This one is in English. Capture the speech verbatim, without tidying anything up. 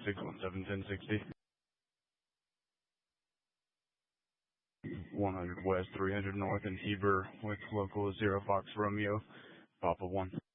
six one seven, ten sixty. one hundred West, three hundred North in Heber with local zero Fox Romeo, Papa one.